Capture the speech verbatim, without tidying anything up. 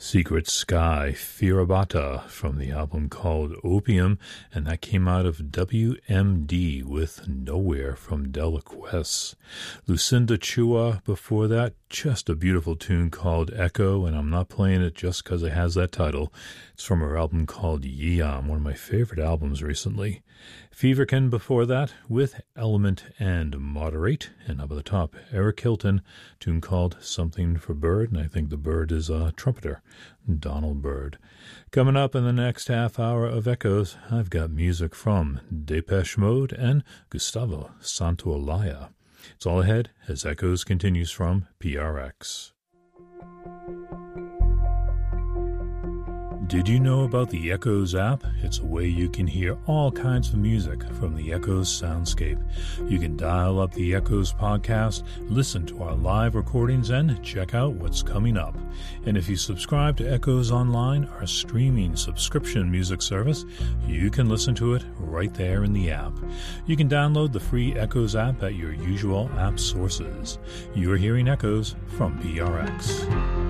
Secret Sky, Firabata, from the album called Opium, and that came out of W M D with Nowhere from Deliquesce. Lucinda Chua before that, just a beautiful tune called Echo, and I'm not playing it just because it has that title. It's from her album called Yeom, one of my favorite albums recently. Feverkin before that with Element and Moderate, and up at the top, Eric Hilton, tune called Something for Bird, and I think the bird is a trumpeter, Donald Byrd. Coming up in the next half hour of Echoes, I've got music from Depeche Mode and Gustavo Santaolalla. It's all ahead as Echoes continues from P R X. Did you know about the Echoes app? It's a way you can hear all kinds of music from the Echoes soundscape. You can dial up the Echoes podcast, listen to our live recordings, and check out what's coming up. And if you subscribe to Echoes Online, our streaming subscription music service, you can listen to it right there in the app. You can download the free Echoes app at your usual app sources. You're hearing Echoes from P R X.